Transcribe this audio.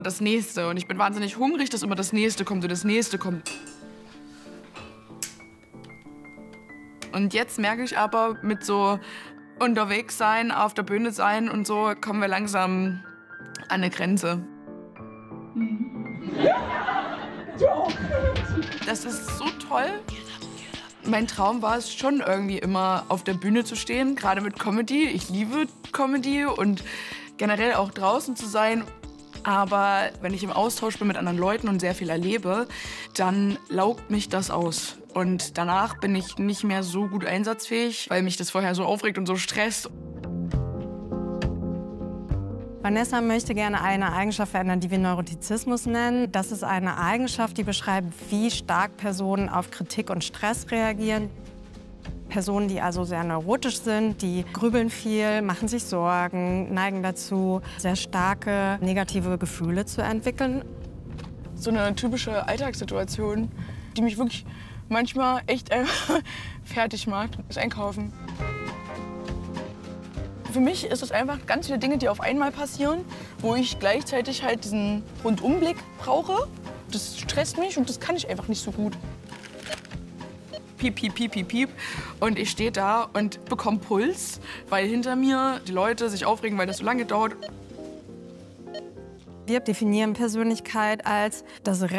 das Nächste. Und ich bin wahnsinnig hungrig, dass immer das Nächste kommt und das Nächste kommt. Und jetzt merke ich aber, mit so unterwegs sein, auf der Bühne sein und so, kommen wir langsam an eine Grenze. Das ist so toll. Mein Traum war es schon irgendwie immer, auf der Bühne zu stehen, gerade mit Comedy. Ich liebe Comedy und generell auch draußen zu sein. Aber wenn ich im Austausch bin mit anderen Leuten und sehr viel erlebe, dann laugt mich das aus. Und danach bin ich nicht mehr so gut einsatzfähig, weil mich das vorher so aufregt und so stresst. Vanessa möchte gerne eine Eigenschaft verändern, die wir Neurotizismus nennen. Das ist eine Eigenschaft, die beschreibt, wie stark Personen auf Kritik und Stress reagieren. Personen, die also sehr neurotisch sind, die grübeln viel, machen sich Sorgen, neigen dazu, sehr starke negative Gefühle zu entwickeln. So eine typische Alltagssituation, die mich wirklich manchmal echt fertig macht, ist Einkaufen. Für mich ist es einfach ganz viele Dinge, die auf einmal passieren, wo ich gleichzeitig halt diesen Rundumblick brauche. Das stresst mich und das kann ich einfach nicht so gut. Piep, piep, piep, piep, piep. Und ich stehe da und bekomme Puls, weil hinter mir die Leute sich aufregen, weil das so lange dauert. Wir definieren Persönlichkeit als das